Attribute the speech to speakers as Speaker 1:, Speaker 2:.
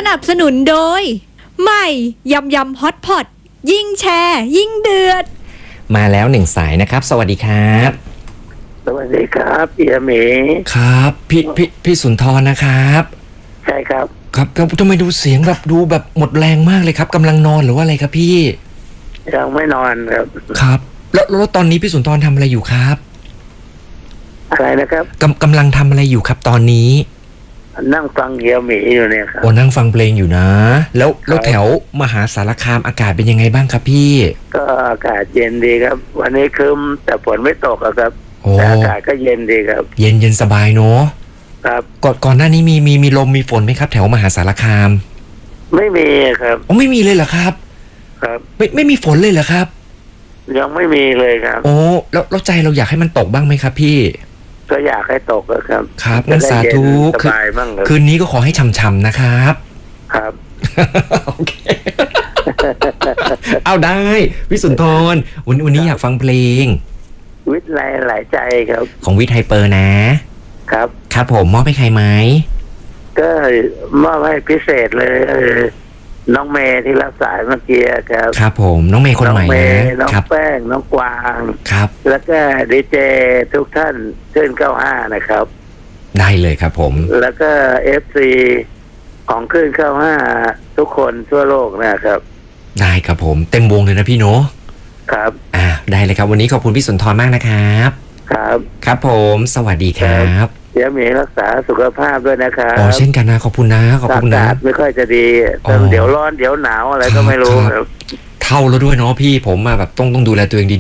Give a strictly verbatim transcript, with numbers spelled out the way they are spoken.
Speaker 1: นับสนุนโดยใหม่ยำยำฮอตพอตยิ่งแชร์ยิ่งเดือด
Speaker 2: มาแล้วหนึ่งสายนะครับสวัสดีครับ
Speaker 3: สวัสดีครับพี่อเม
Speaker 2: ครับพี่พี่พี่สุนทรนะครับ
Speaker 3: ใช่ครับ
Speaker 2: ครับครับทำไมดูเสียงแบบดูแบบหมดแรงมากเลยครับกำลังนอนหรือว่าอะไรครับพี่
Speaker 3: ยังไม่นอนครับ
Speaker 2: ครับแล้วแล้วตอนนี้พี่สุนทรทำอะไรอยู่ครับ
Speaker 3: อะไรนะครับ
Speaker 2: กำกำลังทำอะไรอยู่ครับตอนนี้
Speaker 3: นั่งฟังเฮียหมีอยู่เนี่ยครับ
Speaker 2: โอ้นั่งฟังเพลงอยู่นะแล้วแล้วแถวมหาสารคามอากาศเป็นยังไงบ้างครับพี่
Speaker 3: ก็อากาศเย็นดีครับวันนี้ครึ้มแต่ฝนไม่ตกครับแต่อากาศก็เย็นดีครับ
Speaker 2: เย็นเย็นสบายเนาะ
Speaker 3: ครับ
Speaker 2: ก่อนก่อนหน้านี้มีมีมีลมมีฝนไหมครับแถวมหาสารคาม
Speaker 3: ไม่มีครับ
Speaker 2: อ๋อไม่มีเลยเหรอครับ
Speaker 3: ครับ
Speaker 2: ไม่ไม่มีฝนเลยเหรอครับ
Speaker 3: ยังไม่มีเลยครับ
Speaker 2: โอ้แล้วแล้วใจเราอยากให้มันตกบ้างไหมครับพี่
Speaker 3: ก็อยากให้ตกครับ
Speaker 2: ครับงั้นสาธุ
Speaker 3: สบายบ้างครับ
Speaker 2: คืนนี้ก็ขอให้ช่ำๆนะครับ
Speaker 3: ครับ
Speaker 2: โอเคเอาได้วิสุนทรวันวันนี้อยากฟังเพลง
Speaker 3: วิทย์ไลหลายใจครับ
Speaker 2: ของวิทย์ไฮเปอร์นะครับครับผมมอบให้ใครไหม
Speaker 3: ก็มอบให้พิเศษเลยน้องเมย์ที่รับสายเมื่อกี้ครับ
Speaker 2: ครับผมน้องเมย์คนใหม่นะ
Speaker 3: น้องแป้งน้องกวาง
Speaker 2: ครับ
Speaker 3: แล้วก็ดีเจทุกท่านขึ้นเก้าห้านะครับ
Speaker 2: ได้เลยครับผม
Speaker 3: แล้วก็เอฟซีของขึ้นเก้าห้าทุกคนทั่วโลกนะครับ
Speaker 2: ได้ครับผมเต็มวงเลยนะพี่โน
Speaker 3: ครับ
Speaker 2: อ่าได้เลยครับวันนี้ขอบคุณพี่สุนทรมากนะครับ
Speaker 3: ครับ
Speaker 2: ครับผมสวัสดีครับ
Speaker 3: เดี๋ยวมีรักษาสุขภาพด้วยนะครับ
Speaker 2: อ๋อเช่นกันนะขอบคุณนะขอบคุณนะ
Speaker 3: อากาศไม่ค่อยจะดีเดี๋ยวร้อนเดี๋ยวหนาวอะไรก็ไม่รู้ครับ
Speaker 2: เท่าแล้วด้วยเนาะพี่ผมมาแบบต้องต้องดูแลตัวเองดี